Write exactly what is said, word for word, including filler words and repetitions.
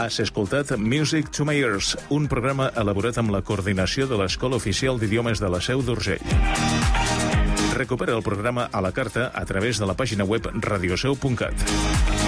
Has escoltat Music to My Ears, un programa elaborat amb la coordinació de l'Escola Oficial d'Idiomes de la Seu d'Urgell. Recupera el programa a la carta a través de la pàgina web radioseu punt cat.